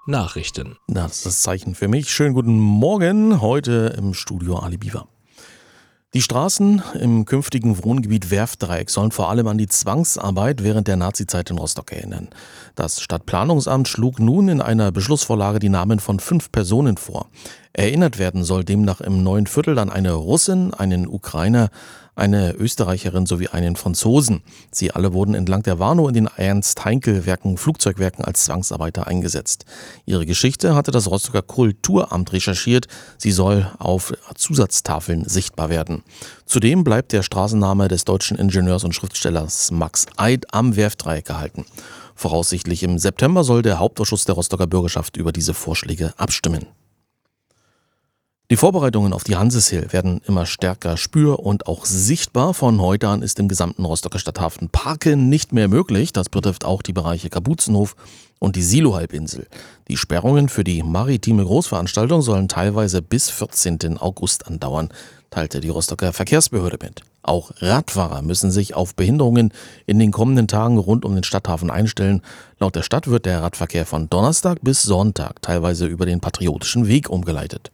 Nachrichten. Das ist das Zeichen für mich. Schönen guten Morgen, heute im Studio Ali Biwa. Die Straßen im künftigen Wohngebiet Werftdreieck sollen vor allem an die Zwangsarbeit während der Nazizeit in Rostock erinnern. Das Stadtplanungsamt schlug nun in einer Beschlussvorlage die Namen von 5 Personen vor. Erinnert werden soll demnach im neuen Viertel an eine Russin, einen Ukrainer, eine Österreicherin sowie einen Franzosen. Sie alle wurden entlang der Warnow in den Ernst-Heinkel-Werken, Flugzeugwerken als Zwangsarbeiter eingesetzt. Ihre Geschichte hatte das Rostocker Kulturamt recherchiert. Sie soll auf Zusatztafeln sichtbar werden. Zudem bleibt der Straßenname des deutschen Ingenieurs und Schriftstellers Max Eid am Werftdreieck gehalten. Voraussichtlich im September soll der Hauptausschuss der Rostocker Bürgerschaft über diese Vorschläge abstimmen. Die Vorbereitungen auf die Hanseshill werden immer stärker spür- und auch sichtbar. Von heute an ist im gesamten Rostocker Stadthafen Parken nicht mehr möglich. Das betrifft auch die Bereiche Kapuzenhof und die Silo-Halbinsel. Die Sperrungen für die maritime Großveranstaltung sollen teilweise bis 14. August andauern, teilte die Rostocker Verkehrsbehörde mit. Auch Radfahrer müssen sich auf Behinderungen in den kommenden Tagen rund um den Stadthafen einstellen. Laut der Stadt wird der Radverkehr von Donnerstag bis Sonntag teilweise über den Patriotischen Weg umgeleitet.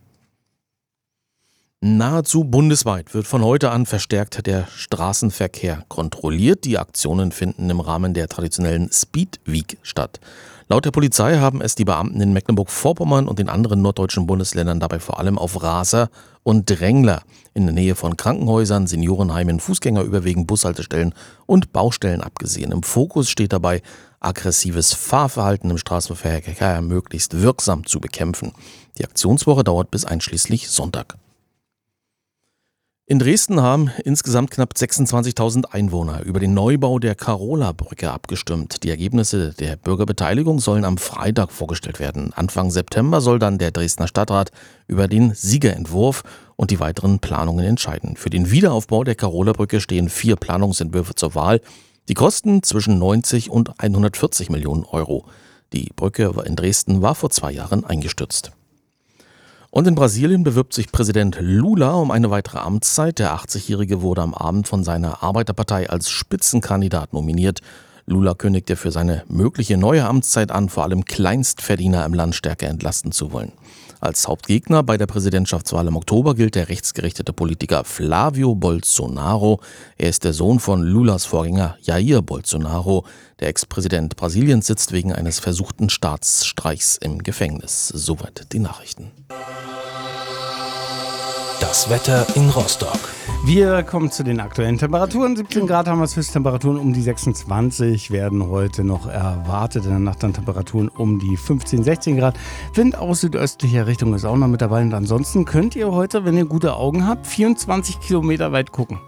Nahezu bundesweit wird von heute an verstärkt der Straßenverkehr kontrolliert. Die Aktionen finden im Rahmen der traditionellen Speed Week statt. Laut der Polizei haben es die Beamten in Mecklenburg-Vorpommern und den anderen norddeutschen Bundesländern dabei vor allem auf Raser und Drängler in der Nähe von Krankenhäusern, Seniorenheimen, Fußgängerüberwegen, Bushaltestellen und Baustellen abgesehen. Im Fokus steht dabei, aggressives Fahrverhalten im Straßenverkehr möglichst wirksam zu bekämpfen. Die Aktionswoche dauert bis einschließlich Sonntag. In Dresden haben insgesamt knapp 26.000 Einwohner über den Neubau der Karola-Brücke abgestimmt. Die Ergebnisse der Bürgerbeteiligung sollen am Freitag vorgestellt werden. Anfang September soll dann der Dresdner Stadtrat über den Siegerentwurf und die weiteren Planungen entscheiden. Für den Wiederaufbau der Karola-Brücke stehen 4 Planungsentwürfe zur Wahl. Die kosten zwischen 90 und 140 Millionen Euro. Die Brücke in Dresden war vor 2 Jahren eingestürzt. Und in Brasilien bewirbt sich Präsident Lula um eine weitere Amtszeit. Der 80-Jährige wurde am Abend von seiner Arbeiterpartei als Spitzenkandidat nominiert. Lula kündigte für seine mögliche neue Amtszeit an, vor allem Kleinstverdiener im Land stärker entlasten zu wollen. Als Hauptgegner bei der Präsidentschaftswahl im Oktober gilt der rechtsgerichtete Politiker Flávio Bolsonaro. Er ist der Sohn von Lulas Vorgänger Jair Bolsonaro. Der Ex-Präsident Brasiliens sitzt wegen eines versuchten Staatsstreichs im Gefängnis. Soweit die Nachrichten. Das Wetter in Rostock. Wir kommen zu den aktuellen Temperaturen. 17 Grad haben wir als Höchsttemperaturen, um die 26 werden heute noch erwartet. In der Nacht dann Temperaturen um die 15, 16 Grad. Wind aus südöstlicher Richtung ist auch noch mit dabei. Und ansonsten könnt ihr heute, wenn ihr gute Augen habt, 24 Kilometer weit gucken.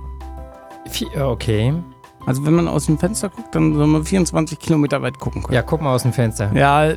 Okay. Also wenn man aus dem Fenster guckt, dann soll man 24 Kilometer weit gucken können. Ja, guck mal aus dem Fenster. Ja,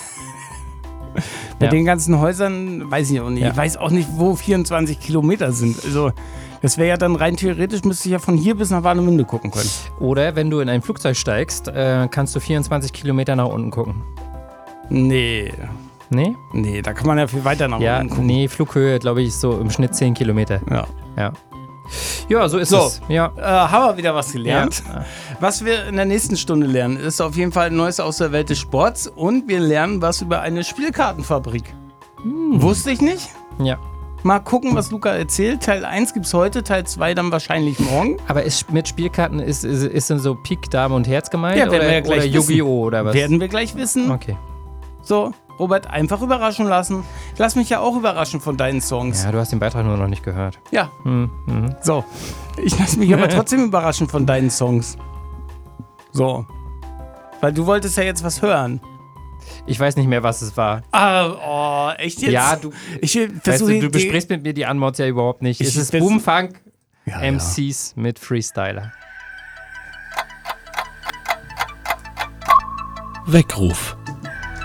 Bei Ja. den ganzen Häusern weiß ich auch nicht. Ja. Ich weiß auch nicht, wo 24 Kilometer sind. Also das wäre ja dann rein theoretisch, müsste ich ja von hier bis nach Warnemünde gucken können. Oder wenn du in ein Flugzeug steigst, kannst du 24 Kilometer nach unten gucken. Nee, Nee? da kann man ja viel weiter nach Ja, unten gucken. nee, Flughöhe, glaube ich, ist so im Schnitt 10 Kilometer. Ja. Ja, so ist So. es. Ja. Haben wir wieder was gelernt. Ja. Was wir in der nächsten Stunde lernen, ist auf jeden Fall Neues aus der Welt des Sports und wir lernen was über eine Spielkartenfabrik. Wusste ich nicht. Ja. Mal gucken, was Luca erzählt. Teil 1 gibt's heute, Teil 2 dann wahrscheinlich morgen. Aber mit Spielkarten ist dann so Pik, Dame und Herz gemeint? Ja, werden wir ja oder gleich Yu-Gi-Oh! Oder was? Werden wir gleich wissen. Okay. So, Robert, einfach überraschen lassen. Ich lass mich ja auch überraschen von deinen Songs. Ja, du hast den Beitrag nur noch nicht gehört. Ja, Mhm. so. Ich lass mich aber trotzdem überraschen von deinen Songs. So. Weil du wolltest ja jetzt was hören. Ich weiß nicht mehr, was es war. Echt jetzt? Ja, du, Ich weißt versuche du besprichst mit mir die Anmods ja überhaupt nicht. Es ist Boomfunk MCs mit Freestyler. Weckruf.